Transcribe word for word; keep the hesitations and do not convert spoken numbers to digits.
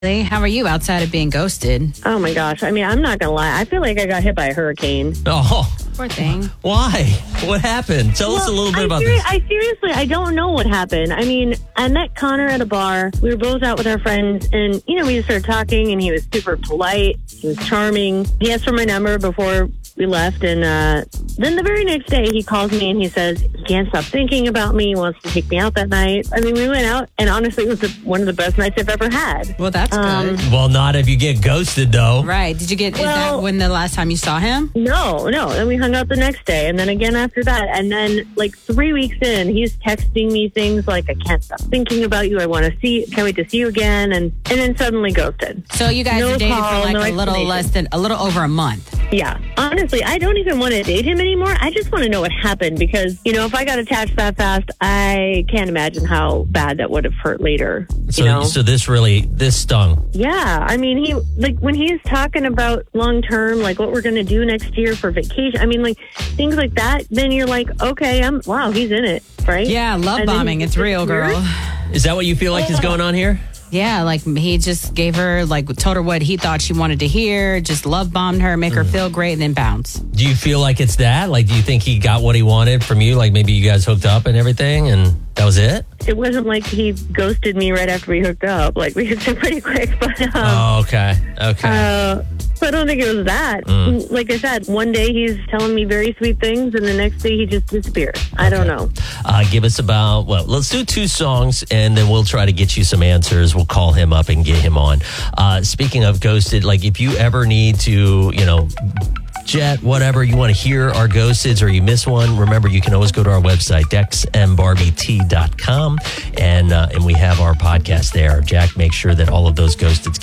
How are you outside of being ghosted? Oh my gosh. I mean, I'm not going to lie. I feel like I got hit by a hurricane. Oh. Poor thing. Why? What happened? Tell well, us a little bit I about seri- this. I seriously, I don't know what happened. I mean, I met Connor at a bar. We were both out with our friends, and, you know, we just started talking, and he was super polite. He was charming. He asked for my number before we left, and uh, then the very next day, he calls me, and he says he can't stop thinking about me. He wants to take me out that night. I mean, we went out, and honestly, it was the, one of the best nights I've ever had. Well, that's Um, good. Well, not if you get ghosted, though. Right. Did you get, is Well- that when the last time you saw him? No, no. Then we hung out the next day, and then again after that. And then, like, three weeks in, he's texting me things like, I can't stop thinking about you. I want to see, can't wait to see you again. And, and then suddenly ghosted. So you guys No have dated call, for like no a little explanation. less than, a little over a month. Yeah. Honestly, I don't even want to date him anymore. I just want to know what happened because, you know, if I got attached that fast, I can't imagine how bad that would have hurt later. So, you know? so this really, this stung. Yeah. I mean, he, like, when he's talking about long term, like what we're going to do next year for vacation, I mean, like, things like that, then you're like, okay, I'm, wow, he's in it, right? Yeah, love And then bombing. he It's real, disappears. girl. Is that what you feel like is going on here? Yeah, like he just gave her, like, told her what he thought she wanted to hear, just love bombed her, make her feel great, and then bounce. Do you feel like it's that? Like, do you think he got what he wanted from you? Like, maybe you guys hooked up and everything, and that was it? It wasn't like he ghosted me right after we hooked up. Like, we hooked up pretty quick, but, um, Oh, okay. Okay. uh, so I don't think it was that. Mm. Like I said, one day he's telling me very sweet things, and the next day he just disappears. I don't know. Uh, give us about, well, let's do two songs, and then we'll try to get you some answers. We'll call him up and get him on. Uh, speaking of ghosted, like if you ever need to, you know, jet, whatever, you want to hear our ghosteds or you miss one, remember, you can always go to our website, dex m barbie t dot com, and, uh, and we have our podcast there. Jack makes sure that all of those ghosteds